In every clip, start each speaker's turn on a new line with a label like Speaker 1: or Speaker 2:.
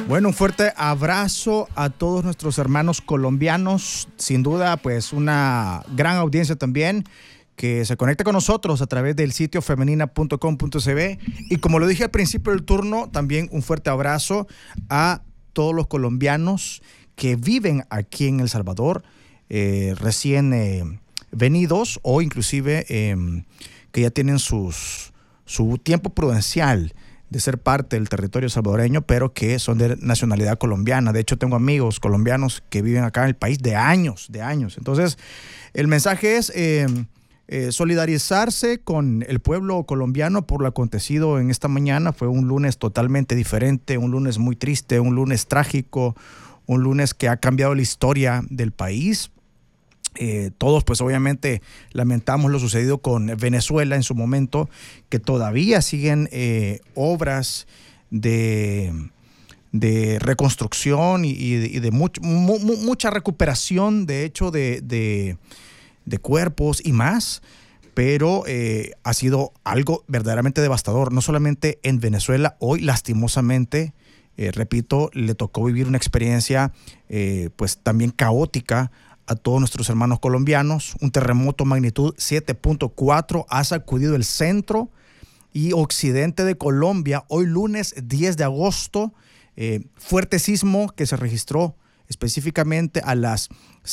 Speaker 1: Bueno, un fuerte abrazo a todos nuestros hermanos colombianos. Sin duda, pues una gran audiencia también que se conecta con nosotros a través del sitio femenina.com.cb. Y como lo dije al principio del turno, también un fuerte abrazo a todos los colombianos que viven aquí en El Salvador, recién venidos o inclusive que ya tienen su tiempo prudencial de ser parte del territorio salvadoreño, pero que son de nacionalidad colombiana. De hecho, tengo amigos colombianos que viven acá en el país de años. Entonces, el mensaje es solidarizarse con el pueblo colombiano por lo acontecido en esta mañana. Fue un lunes totalmente diferente, un lunes muy triste, un lunes trágico, un lunes que ha cambiado la historia del país. Todos pues obviamente lamentamos lo sucedido con Venezuela en su momento, que todavía siguen obras de reconstrucción y de mucha recuperación, de hecho, de cuerpos y más, pero ha sido algo verdaderamente devastador, no solamente en Venezuela. Hoy lastimosamente, repito, le tocó vivir una experiencia pues también caótica a todos nuestros hermanos colombianos. Un terremoto magnitud 7.4 ha sacudido el centro y occidente de Colombia hoy lunes 10 de agosto. Fuerte sismo que se registró específicamente a las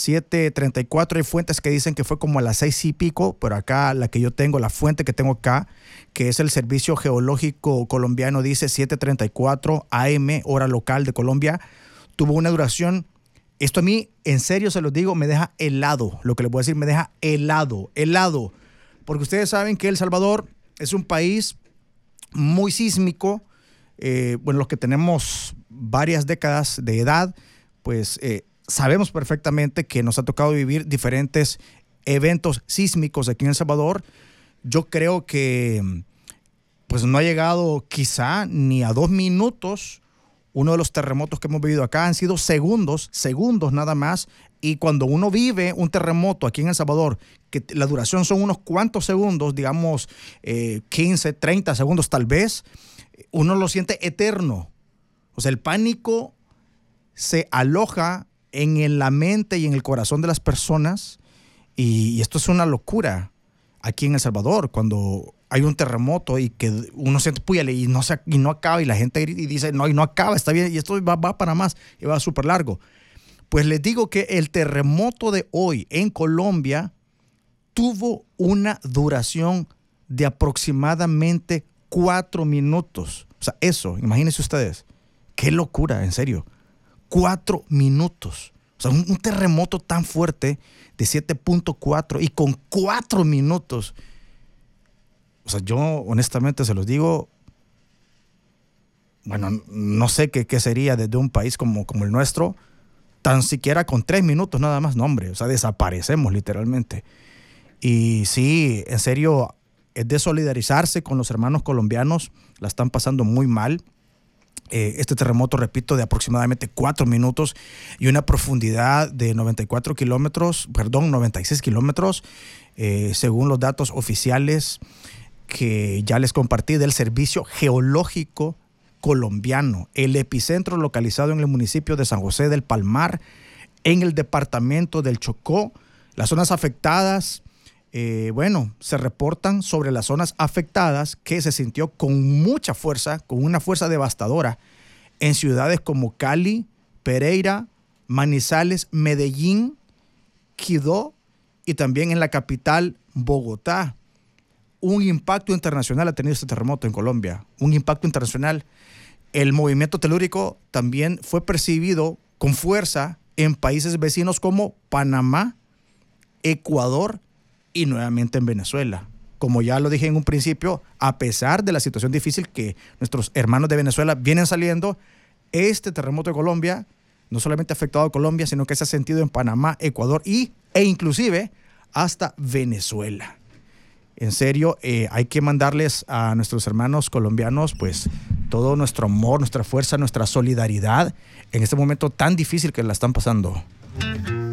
Speaker 1: 7:34. Hay fuentes que dicen que fue como a las 6 y pico, pero acá la que yo tengo, la fuente que tengo acá, que es el Servicio Geológico Colombiano, dice 7:34 AM, hora local de Colombia. Tuvo una duración. Esto a mí, en serio se los digo, me deja helado. Lo que les voy a decir, me deja helado. Porque ustedes saben que El Salvador es un país muy sísmico. Bueno, los que tenemos varias décadas de edad, pues sabemos perfectamente que nos ha tocado vivir diferentes eventos sísmicos aquí en El Salvador. Yo creo que pues no ha llegado quizá ni a 2 minutos. Uno de los terremotos que hemos vivido acá han sido segundos nada más. Y cuando uno vive un terremoto aquí en El Salvador, que la duración son unos cuantos segundos, digamos 15, 30 segundos tal vez, uno lo siente eterno. O sea, el pánico se aloja en la mente y en el corazón de las personas. Y esto es una locura aquí en El Salvador, cuando hay un terremoto y que uno siente púyale y no acaba, y la gente grita y dice no acaba, está bien, y esto va para más y va súper largo. Pues les digo que el terremoto de hoy en Colombia tuvo una duración de aproximadamente 4 minutos. O sea, eso, imagínense ustedes, qué locura, en serio, 4 minutos. O sea, un terremoto tan fuerte de 7.4 y con 4 minutos. O sea, yo honestamente se los digo, bueno, no sé qué sería desde un país como el nuestro, tan siquiera con 3 minutos nada más, no hombre, o sea, desaparecemos literalmente. Y sí, en serio, es de solidarizarse con los hermanos colombianos, la están pasando muy mal. Este terremoto, repito, de aproximadamente 4 minutos y una profundidad de 96 kilómetros, según los datos oficiales que ya les compartí del Servicio Geológico Colombiano. El epicentro localizado en el municipio de San José del Palmar, en el departamento del Chocó. Las zonas afectadas, se reportan sobre las zonas afectadas que se sintió con mucha fuerza, con una fuerza devastadora en ciudades como Cali, Pereira, Manizales, Medellín, Quibdó y también en la capital, Bogotá. Un impacto internacional ha tenido este terremoto en Colombia, un impacto internacional. El movimiento telúrico también fue percibido con fuerza en países vecinos como Panamá, Ecuador y nuevamente en Venezuela. Como ya lo dije en un principio, a pesar de la situación difícil que nuestros hermanos de Venezuela vienen saliendo, este terremoto de Colombia no solamente ha afectado a Colombia, sino que se ha sentido en Panamá, Ecuador e inclusive hasta Venezuela. En serio, hay que mandarles a nuestros hermanos colombianos pues todo nuestro amor, nuestra fuerza, nuestra solidaridad en este momento tan difícil que la están pasando.